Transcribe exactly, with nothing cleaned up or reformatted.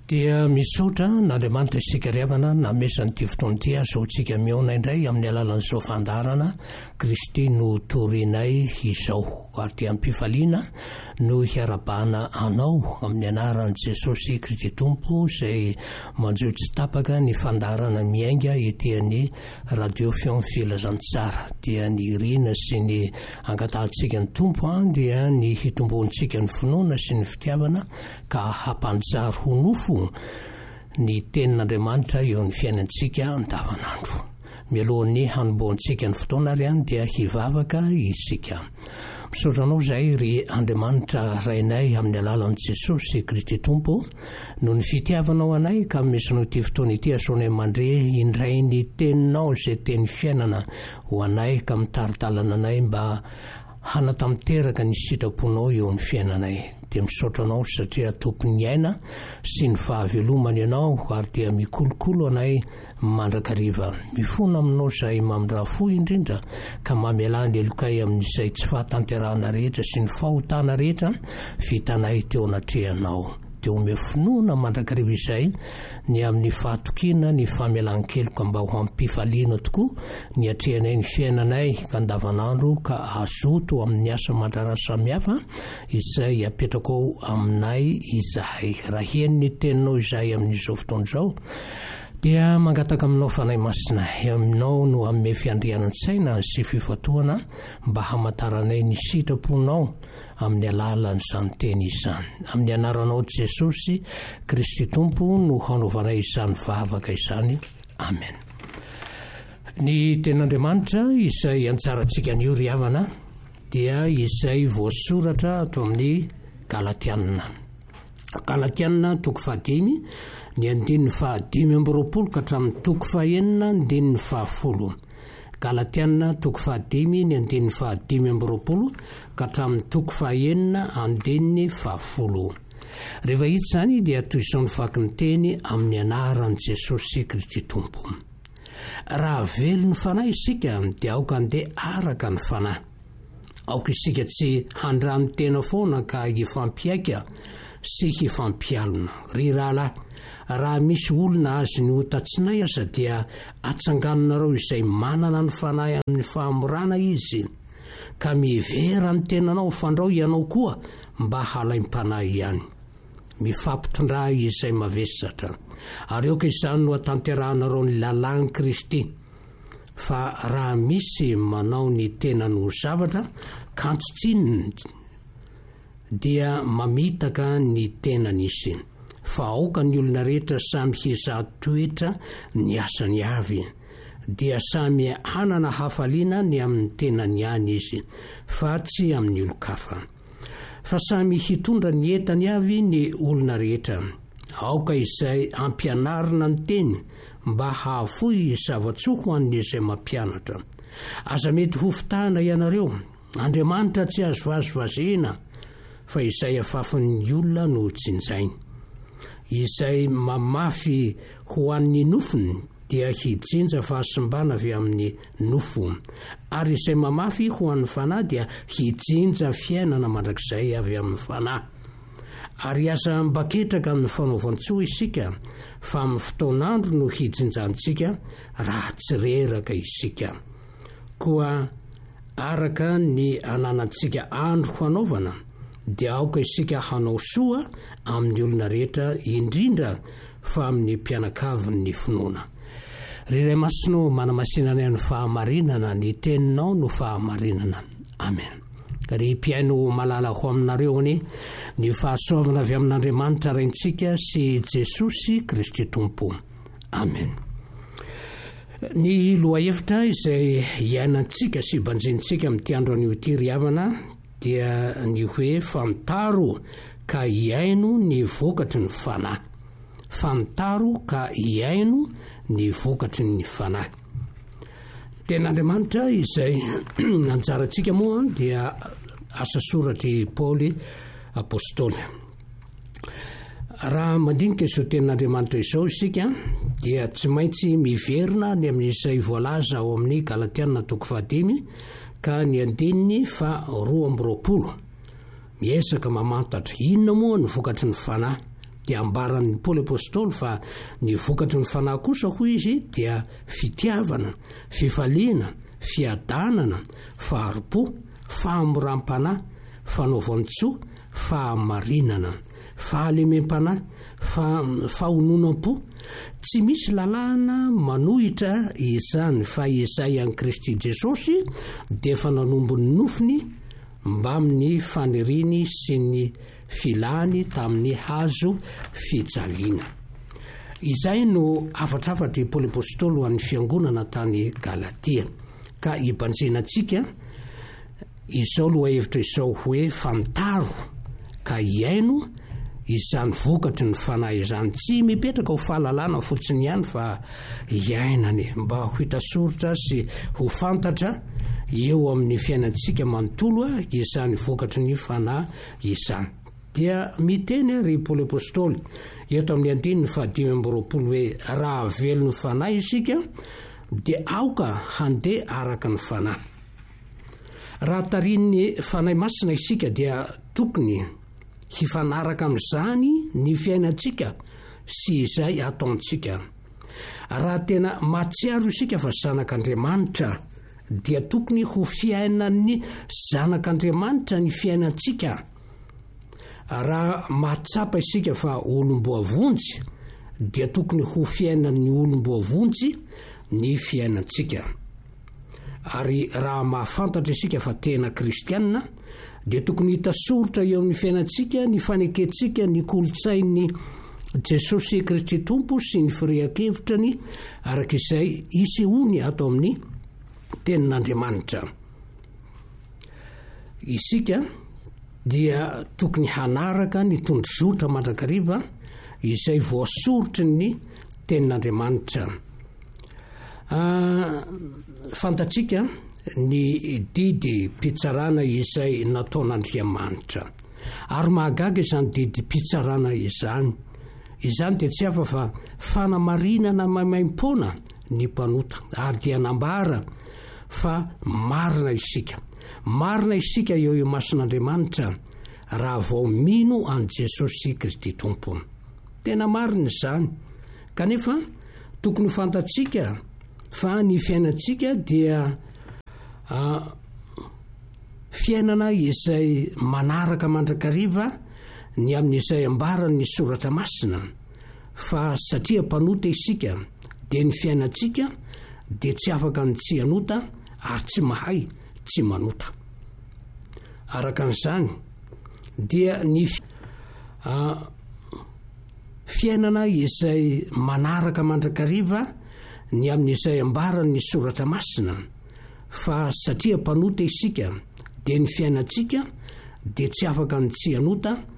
Dia misaotra n'Andriamanitra isika riavana namesan'ity fotoan'ity azahoantsika miaona indray amin'ny alalan'izao fandarana Kristy no torinay izao ary dia ampifaliana no hiarabana anao amin'ny anaran'i Jesosy Kristy Tompo izay manjoy tsy tapaka ny fandarana miainga etian'ny radio Fion Filazantsara. Dia ny rina sy ny angatahantsika ny Tompo dia ny hitomboantsika ny finoana sy ny fitiavana ka hampanjary ho nofo ny tenin'Andriamanitra eo amin'ny fiainantsika andavanandro. Mialohan'ny hanomboantsika ny fotoana ary any dia hivavaka isika. Misaotra anao izay ry Andriamanitra rainay amin'ny alalan'i Jesosy Kristy Tompo no ny fitiavanao anay ka mesinao ity fotoana ity asaonay mandre indray ny teninao izay teny fiainana ho anay ka mitaritalana anay mba hanatamteraka ny sitraponao eo amin'ny fiainanay. Dia misaotra anao satria tompony aina sy ny fahavelomana ianao ary dia mikolokolo anay mandrakariva. Mifona aminao izay mamindra-fo indrindra ka mamelany elokay amin'izay tsy fahatanterahana rehetra sy ny fahotana rehetra vitanay teo anatrehanao. Dia ome finoana mandrakariva izay ny amin'ny fahatokiana ny famelan-keloka mba ho ampifaliana tokoa ny atrehanay ny fiainanay ka andavanandro ka azoto amin'ny asa mandrara samihafa izay apetraka ao aminay izahay. Raha hiany ny teninao izay amin'izao fotoan'izao dia mangataka aminao fanay masina aminao no amin'ny fiandrianan-tsaina sy fifatoana mba hamantaranay ny sitraponao amin'ny alalan'izany teny izany. Amin'ny anaranao Jesosy Kristy Tompo no hanaovanay izany vavaka izany. Amen. Ny ten'Andriamanitra izay antsarantsika an'io ry havana dia izay voasoratra ato amin'ny Galatiana. Galatiana toko fahadimy ny andininy fahadimy amby roapolo ka hatramin'ny toko fahaenina andininy fahafolo. Galatiana toko fahadimy ny andininy fahadimy amby roapolo ka hatramin'ny toko fahaenina andininy fahafolo. Rehefa hita izany dia toy izao ny vaky ny teny amin'ny anaran'i Jesosy Kristy Tompo. Raha velo ny fanahy isika dia aoka andeha araka ny fanahy. Aoka isika tsy handrany tena foana ka hifampiaika sy hifampialona. Ry rahalahy, raha misy olona azy ny hotatsinay aza dia atsanganonareo izay manana ny fanahy amin'ny fahamorana izy ka mivera ny tenanao fandrao ianao koa mba halaim-panahy ihany. Mifampitondra izay mavesatra. Ary aoka izany no hatanterahanareo ny lalàn'i Kristy. Fa raha misy manao ny tenany ho zavatra kantotsininy dia mamitaka ny tenany izy. Fa aoka ny olona rehetra samy hiza-toetra ny asany avy dia samy hanana hafaliana ny amin'ny tenany ihany izy fa tsy amin'ny olon-kafa. Fa samy hitondra ny entany avy ny olona rehetra. Aoka izay ampianarina ny teny mba hahafoy zava-tsoa ho an'izay mampianatra. Aza mety ho fitahana ianareo, Andriamanitra tsy azo vazivazena, fa izay afafan'ny olona no tsinjainy. Izay mamafy ho an'ny nofony dia hijinja fahasimbana avy amin'ny nofo, ary izay mamafy ho an'ny fanahy dia hijinja fiainana mandrakizay avy amin'ny fanahy. Ary aza mbaketraka amin'ny fanaovan-tsoa isika fa amin'ny fotoan'andro no hijinjantsika raha tsy reraka isika. Koa araka ny ananantsika andro ho anaovana dia aoka isika hanao soa amin'ny olona rehetra indrindra fa amin'ny mpianakavin'ny finoana. Riray masinao manamasinana ny fahamarinana, ny teninao no fahamarinana. Amen. Ry mpiaino malala ho aminareo any ny fahasoavana avy amin'Andriamanitra raintsika sy Jesosy Kristy Tompo. Amen. Ny lohahevitra izay iainantsika sy banjentsika amin'ity andro an'io ity ry havana dia ny hoe fantaro ka iaino ny vokatry ny fanahy. Fantaro ka iaino ny vokatry ny fanahy. Ten'Andriamanitra izay anjarantsika moa dia asa soratry Paoly apôstôly. Raha mandinika izao ten'Andriamanitra izao isika dia tsy maintsy miverina ny amin'izay voalaza ao amin'ny Galatiana toko fahadimy ka ny andininy fa roa amby roapolo. Miezaka mamantatra inona moa ny vokatry ny fanahy dia ambaran'ny Paoly apôstôly fa ny vokatry ny fanahy kosa hoy izy dia fitiavana, fifaliana, fiadanana, faharo-po, fahamoram-panahy, fanaovantsoa, fahamarinana, fahalemem-panahy, fahononam-po. Tsy misy lalàna manohitra izany fa izay an'i Kristy Jesosy dia efa nanombony nofiny mba amin'ny faniriny sy ny filany tamin'ny hazo fijaliana. Izay no afatrafatry Paoly apôstôly ho an'ny fiangonana tany Galatia. Ka ibanjenantsika izao lohahevitra izao hoe fantaro ka iaino izany vokatry ny fanahy izany, tsy mipetraka ho fahalalana fotsiny ihany fa iainany mba ho hitasoritra sy ho fantatra eo amin'ny fiainantsika manontolo izany vokatry ny fanahy izany. Dia miteny ry Paoly apôstôly eto amin'ny andininy fahadimy amby roapolo hoe raha velo ny fanahy isika dia aoka handeha araka ny fanahy. Raha tarin'ny fanahy masina isika dia tokony hifanaraka amin'izany ny fiainantsika sy izay ataontsika. Raha tena mahatsiaro isika fa zanak'Andriamanitra dia tokony ho fiainan'ny zanak'Andriamanitra ny fiainantsika. Raha mahatsapa isika fa olom-boavonjy dia tokony ho fiainan'ny olom-boavonjy ny fiainantsika. Ary raha mahafantatra isika fa tena kristianina dia tokony hitasoritra eo amin'ny fiainantsika ny faneketsika ny kolotsain'ny Jesosy Kristy Tompo sy ny firian-kevitrany araka izay isehoany ato amin'ny tenin'Andriamanitra. Isika dia tokony hanaraka ny tondrozotra mandrakariva izay voasorotry ny tenin'Andriamanitra. Uh, fantatsika ny didy mpitsarana izay nataon'Andriamanitra ary mahagaga izany didy mpitsarana izany. Izany dia tsy hafa fa fanamarinana maimaim-poana ny mpanota ary dia nambara fa marina isika. Marina isika eo eo mason'Andriamanitra raha vao mino an Jesosy Kristy Tompony. Tena marina izany. Kanefa tokony fantatsika fa ny fiainantsika dia uh, fiainana izay manaraka mandrakariva ny amin'izay ambarany ny soratra masina. Fa satria mpanota isika dia ny fiainantsika dia tsy afaka ny tsy hanota ary tsy mahay tsy manota. Araka an'izany dia ny uh, fiainana izay manaraka mandrakariva ny amin'izay ambarany ny soratra masina. Fa satria mpanota isika dia ny fiainantsika dia tsy afaka ny tsy hanota